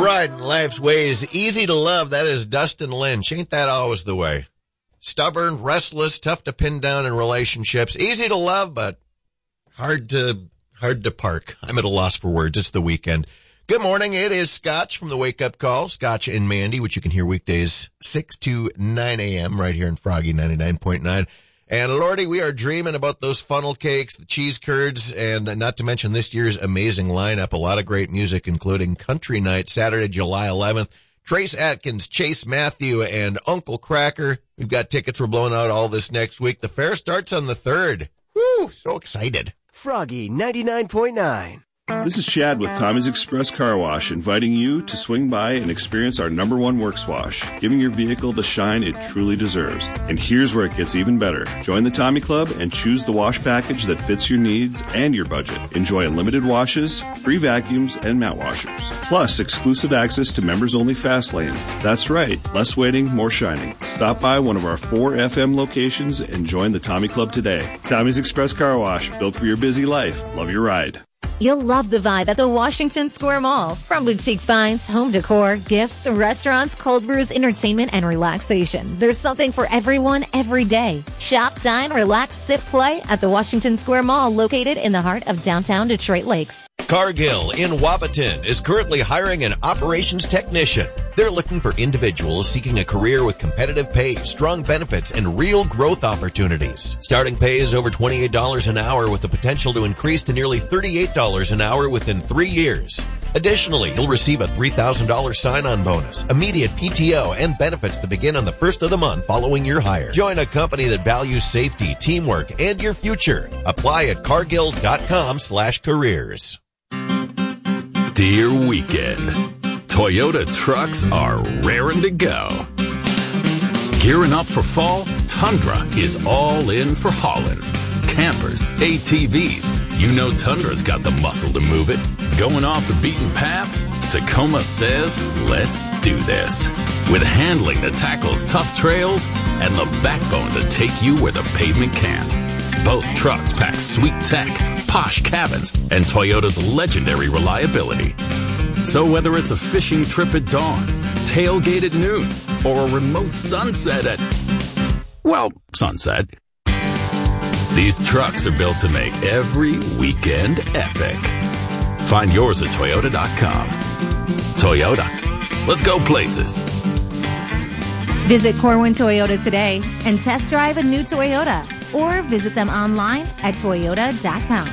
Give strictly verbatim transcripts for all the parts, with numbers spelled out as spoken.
right, in life's ways, easy to love, that is Dustin Lynch. Ain't that always the way? Stubborn, restless, tough to pin down in relationships. Easy to love, but hard to, hard to park. I'm at a loss for words. It's the weekend. Good morning. It is Scotch from the Wake Up Call. Scotch and Mandy, which you can hear weekdays six to nine a.m. right here in Froggy ninety-nine point nine. And Lordy, we are dreaming about those funnel cakes, the cheese curds, and not to mention this year's amazing lineup. A lot of great music, including Country Night, Saturday, July eleventh. Trace Atkins, Chase Matthew, and Uncle Cracker. We've got tickets. We're blowing out all this next week. The fair starts on the third. Woo, so excited. Froggy ninety-nine point nine. This is Chad with Tommy's Express Car Wash, inviting you to swing by and experience our number one works wash, giving your vehicle the shine it truly deserves. And here's where it gets even better. Join the Tommy Club and choose the wash package that fits your needs and your budget. Enjoy unlimited washes, free vacuums, and mat washers. Plus, exclusive access to members-only fast lanes. That's right, less waiting, more shining. Stop by one of our four F M locations and join the Tommy Club today. Tommy's Express Car Wash, built for your busy life. Love your ride. You'll love the vibe at the Washington Square Mall. From boutique finds, home decor, gifts, restaurants, cold brews, entertainment, and relaxation. There's something for everyone every day. Shop, dine, relax, sit, play at the Washington Square Mall, located in the heart of downtown Detroit Lakes. Cargill in Wapaton is currently hiring an operations technician. They're looking for individuals seeking a career with competitive pay, strong benefits, and real growth opportunities. Starting pay is over twenty-eight dollars an hour with the potential to increase to nearly thirty-eight dollars an hour within three years. Additionally, you'll receive a three thousand dollars sign-on bonus, immediate P T O, and benefits that begin on the first of the month following your hire. Join a company that values safety, teamwork, and your future. Apply at cargill.com slash careers. Dear weekend, Toyota trucks are raring to go. Gearing up for fall, Tundra is all in for hauling. Campers, A T Vs, you know Tundra's got the muscle to move it. Going off the beaten path? Tacoma says, let's do this. With handling that tackles tough trails and the backbone to take you where the pavement can't. Both trucks pack sweet tech, posh cabins, and Toyota's legendary reliability. So whether it's a fishing trip at dawn, tailgate at noon, or a remote sunset at, well, sunset, these trucks are built to make every weekend epic. Find yours at Toyota dot com. Toyota. Let's go places. Visit Corwin Toyota today and test drive a new Toyota, or visit them online at Toyota dot com.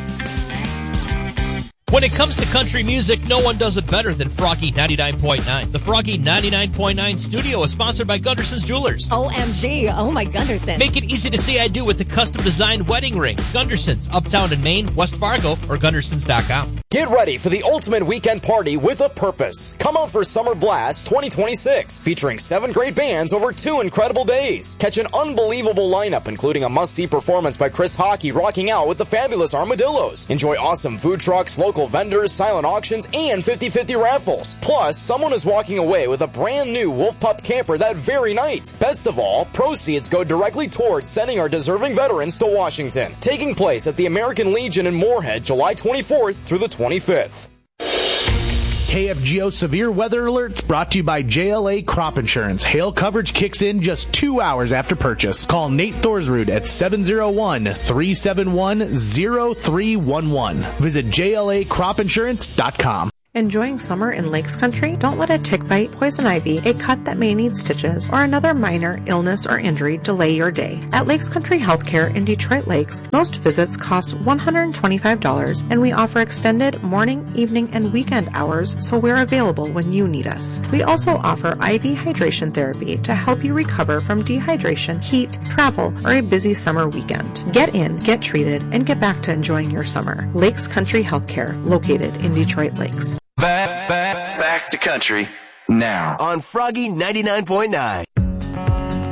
When it comes to country music, no one does it better than Froggy ninety-nine point nine. The Froggy ninety-nine point nine studio is sponsored by Gunderson's Jewelers. O M G, oh my Gunderson. Make it easy to say I do with a custom-designed wedding ring. Gunderson's, Uptown in Maine, West Fargo, or Gundersons dot com. Get ready for the ultimate weekend party with a purpose. Come out for Summer Blast twenty twenty-six, featuring seven great bands over two incredible days. Catch an unbelievable lineup, including a must-see performance by Chris Hockey rocking out with the fabulous Armadillos. Enjoy awesome food trucks, local vendors, silent auctions, and fifty-fifty raffles. Plus, someone is walking away with a brand new Wolf Pup camper that very night. Best of all, proceeds go directly towards sending our deserving veterans to Washington. Taking place at the American Legion in Moorhead, July twenty-fourth through the twenty-fifth. K F G O Severe Weather Alerts brought to you by J L A Crop Insurance. Hail coverage kicks in just two hours after purchase. Call Nate Thorsrud at seven oh one, three seven one, oh three one one. Visit J L A crop insurance dot com. Enjoying summer in Lakes Country? Don't let a tick bite, poison ivy, a cut that may need stitches, or another minor illness or injury delay your day. At Lakes Country Healthcare in Detroit Lakes, most visits cost one hundred twenty-five dollars, and we offer extended morning, evening, and weekend hours, so we're available when you need us. We also offer I V hydration therapy to help you recover from dehydration, heat, travel, or a busy summer weekend. Get in, get treated, and get back to enjoying your summer. Lakes Country Healthcare, located in Detroit Lakes. Back, back, back to country now on Froggy ninety-nine point nine.